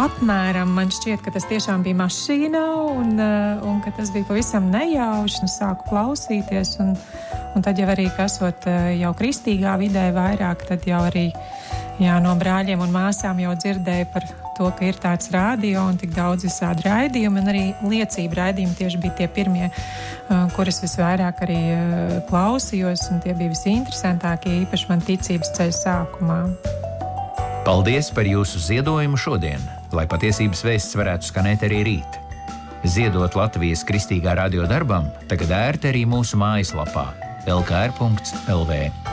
apmēram man šķiet, ka tas tiešām bija mašīnā un ka tas bija pavisam nejauši. Es sāku klausīties un tad jau arī, ka esot jau kristīgā vidē vairāk, tad jau arī no brāļiem un māsām jau dzirdēju par to, ka ir tāds radio un tik daudz visādi raidījumi, un arī liecību raidījumi tieši bija tie pirmie, kurus visvairāk arī klausījos, un tie bija visinteresantākie, īpaši man ticības ceļa sākumā. Paldies par jūsu ziedojumu šodien, lai patiesības vēsts varētu skanēt arī rīt. Ziedot Latvijas Kristīgā radio darbam tagad ērti arī mūsu mājaslapā lkr.lv.